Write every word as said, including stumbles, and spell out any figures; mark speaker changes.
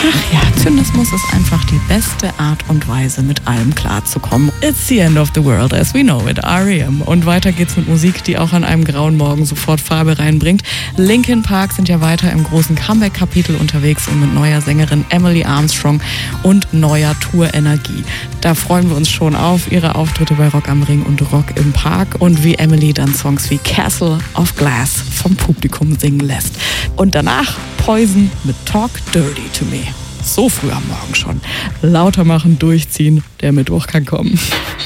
Speaker 1: Ach ja, Zynismus ist einfach die beste Art und Weise, mit allem klarzukommen. It's the end of the world as we know it, R E M. Und weiter geht's mit Musik, die auch an einem grauen Morgen sofort Farbe reinbringt. Linkin Park sind ja weiter im großen Comeback-Kapitel unterwegs und mit neuer Sängerin Emily Armstrong und neuer Tour-Energie. Da freuen wir uns schon auf ihre Auftritte bei Rock am Ring und Rock im Park und wie Emily dann Songs wie Castle of Glass vom Publikum singen lässt. Und danach Poison mit Talk Dirty to Me. So früh am Morgen schon. Lauter machen, durchziehen, der Mittwoch kann kommen.